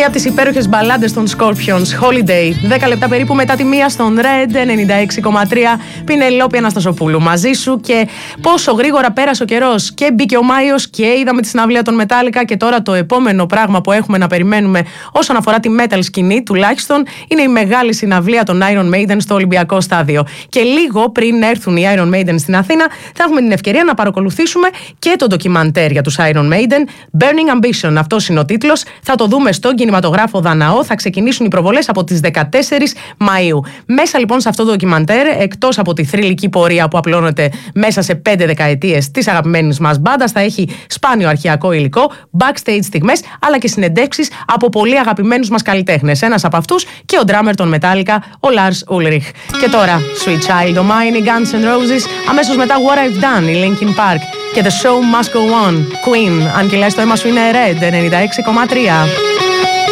Μία από τις υπέροχες μπαλάντες των Scorpions, Holiday. 10 λεπτά περίπου μετά τη μία στον Red 96,3. Πινελόπη Αναστασοπούλου μαζί σου. Και πόσο γρήγορα πέρασε ο καιρός. Και μπήκε ο Μάιος και είδαμε τη συναυλία των Metallica. Και τώρα το επόμενο πράγμα που έχουμε να περιμένουμε όσον αφορά τη metal σκηνή, τουλάχιστον, είναι η μεγάλη συναυλία των Iron Maiden στο Ολυμπιακό Στάδιο. Και λίγο πριν έρθουν οι Iron Maiden στην Αθήνα, θα έχουμε την ευκαιρία να παρακολουθήσουμε και το ντοκιμαντέρ για τους Iron Maiden. Burning Ambition, αυτός είναι ο τίτλος. Θα το δούμε στον κινηματογράφο Δαναό. Θα ξεκινήσουν οι προβολές από τις 14 Μαΐου. Μέσα λοιπόν σε αυτό το ντοκιμαντέρ, εκτός από τη θρυλική πορεία που απλώνεται μέσα σε 5 δεκαετίες της αγαπημένης μας μπάντας, θα έχει σπάνιο αρχαιακό υλικό, backstage στιγμές, αλλά και συνεντεύξεις από πολύ αγαπημένους μας καλλιτέχνες. Ένας από αυτούς και ο drummer των Metallica, ο Lars Ulrich. Και τώρα, Sweet Child O' Mine, οι Guns N' Roses, αμέσως μετά What I've Done, η Linkin Park και The Show Must Go On, Queen, αν κυλάει το αίμα σου είναι Red 96,3.